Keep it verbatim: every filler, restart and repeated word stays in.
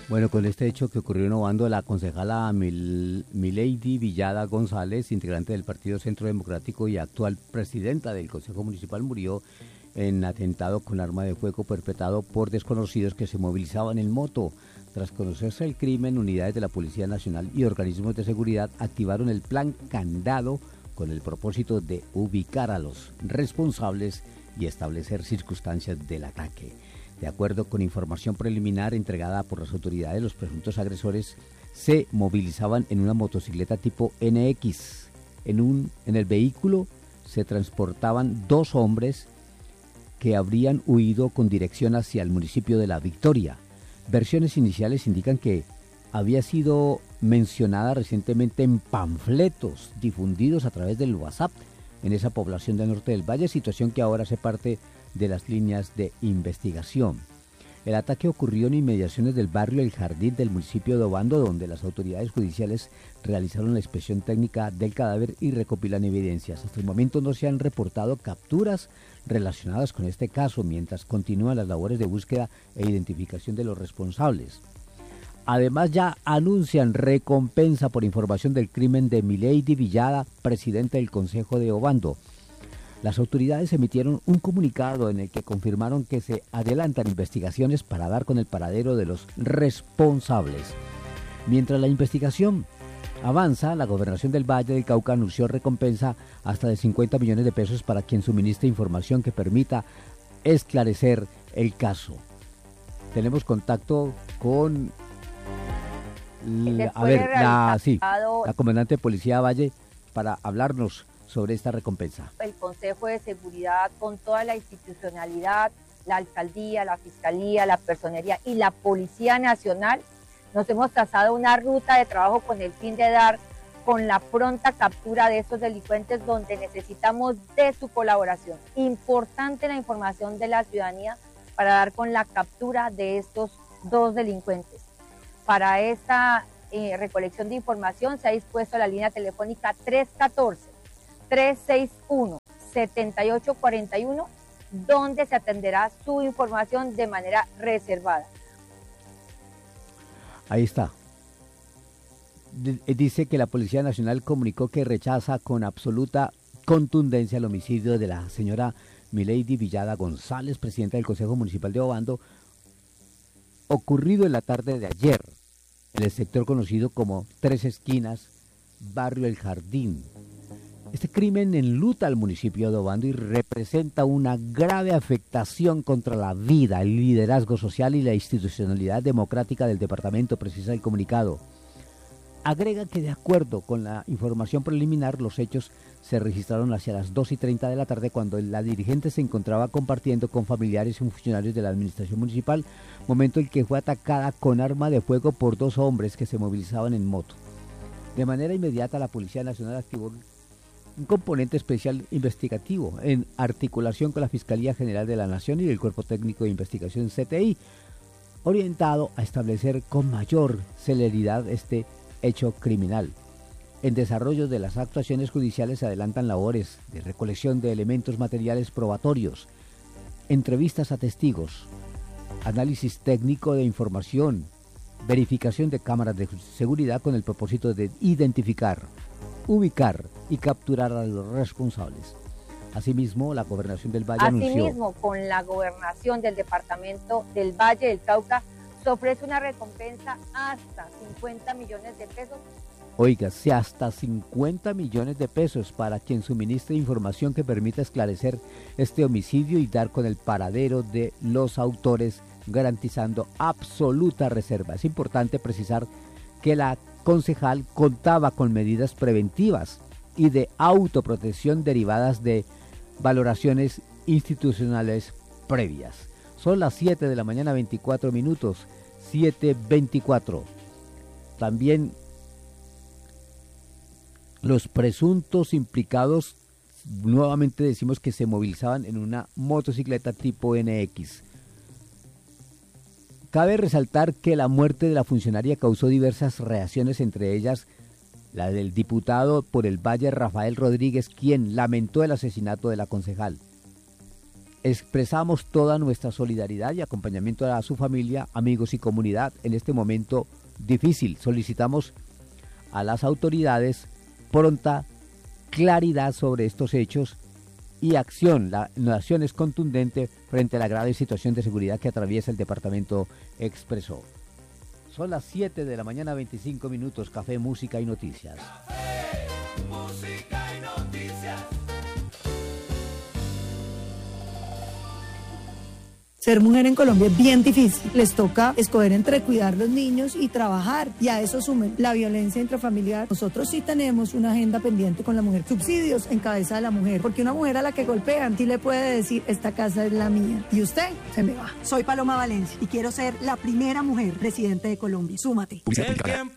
Bueno, con este hecho que ocurrió en Obando, la concejala Mil, Milady Villada González, integrante del Partido Centro Democrático y actual presidenta del Consejo Municipal, murió en atentado con arma de fuego perpetrado por desconocidos que se movilizaban en moto. Tras conocerse el crimen, unidades de la Policía Nacional y organismos de seguridad activaron el plan Candado con el propósito de ubicar a los responsables y establecer circunstancias del ataque. De acuerdo con información preliminar entregada por las autoridades, los presuntos agresores se movilizaban en una motocicleta tipo N X. En, un, en el vehículo se transportaban dos hombres que habrían huido con dirección hacia el municipio de La Victoria. Versiones iniciales indican que había sido mencionada recientemente en panfletos difundidos a través del WhatsApp en esa población del norte del Valle, situación que ahora hace parte de las líneas de investigación. El ataque ocurrió en inmediaciones del barrio El Jardín del municipio de Obando, donde las autoridades judiciales realizaron la inspección técnica del cadáver y recopilan evidencias. Hasta el momento no se han reportado capturas relacionadas con este caso, mientras continúan las labores de búsqueda e identificación de los responsables. Además, ya anuncian recompensa por información del crimen de Milady Villada, presidente del Consejo de Obando. Las autoridades emitieron un comunicado en el que confirmaron que se adelantan investigaciones para dar con el paradero de los responsables. Mientras la investigación avanza, la Gobernación del Valle del Cauca anunció recompensa hasta de cincuenta millones de pesos para quien suministre información que permita esclarecer el caso. Tenemos contacto con la, a ver, la, sí, la comandante de Policía Valle para hablarnos sobre esta recompensa. El Consejo de Seguridad, con toda la institucionalidad, la alcaldía, la fiscalía, la personería y la Policía Nacional, nos hemos trazado una ruta de trabajo con el fin de dar con la pronta captura de estos delincuentes, donde necesitamos de su colaboración. Importante la información de la ciudadanía para dar con la captura de estos dos delincuentes. Para esta eh, recolección de información se ha dispuesto la línea telefónica tres uno cuatro, tres seis uno, siete ocho cuatro uno, donde se atenderá su información de manera reservada. Ahí está. Dice que la Policía Nacional comunicó que rechaza con absoluta contundencia el homicidio de la señora Milady Villada González, presidenta del Consejo Municipal de Obando, ocurrido en la tarde de ayer en el sector conocido como Tres Esquinas, barrio El Jardín. Este crimen enluta al municipio de Obando y representa una grave afectación contra la vida, el liderazgo social y la institucionalidad democrática del departamento, precisa el comunicado. Agrega que de acuerdo con la información preliminar, los hechos se registraron hacia las dos y treinta de la tarde, cuando la dirigente se encontraba compartiendo con familiares y funcionarios de la administración municipal, momento en que fue atacada con arma de fuego por dos hombres que se movilizaban en moto. De manera inmediata, la Policía Nacional activó un componente especial investigativo en articulación con la Fiscalía General de la Nación y el Cuerpo Técnico de Investigación C T I, orientado a establecer con mayor celeridad este hecho criminal. En desarrollo de las actuaciones judiciales se adelantan labores de recolección de elementos materiales probatorios, entrevistas a testigos, análisis técnico de información, verificación de cámaras de seguridad con el propósito de identificar, ubicar y capturar a los responsables. Asimismo, la Gobernación del Valle Asimismo, anunció... Asimismo, con la Gobernación del Departamento del Valle del Cauca, se ofrece una recompensa hasta cincuenta millones de pesos. Oiga, si hasta cincuenta millones de pesos para quien suministre información que permita esclarecer este homicidio y dar con el paradero de los autores, garantizando absoluta reserva. Es importante precisar que la concejal contaba con medidas preventivas y de autoprotección derivadas de valoraciones institucionales previas. Son las siete de la mañana, veinticuatro minutos, siete veinticuatro. También los presuntos implicados, nuevamente decimos que se movilizaban en una motocicleta tipo N X. Cabe resaltar que la muerte de la funcionaria causó diversas reacciones, entre ellas la del diputado por el Valle Rafael Rodríguez, quien lamentó el asesinato de la concejal. expresamos toda nuestra solidaridad y acompañamiento a su familia, amigos y comunidad en este momento difícil. Solicitamos a las autoridades pronta claridad sobre estos hechos y acción. La nación es contundente frente a la grave situación de seguridad que atraviesa el departamento, expresó. Son las siete de la mañana, veinticinco minutos. Café, música y noticias. Café, música y noticias. Ser mujer en Colombia es bien difícil. Les toca escoger entre cuidar los niños y trabajar. Y a eso sumen la violencia intrafamiliar. Nosotros sí tenemos una agenda pendiente con la mujer. Subsidios en cabeza de la mujer. Porque una mujer a la que golpean sí le puede decir, esta casa es la mía. Y usted se me va. Soy Paloma Valencia y quiero ser la primera mujer presidente de Colombia. Súmate. El tiempo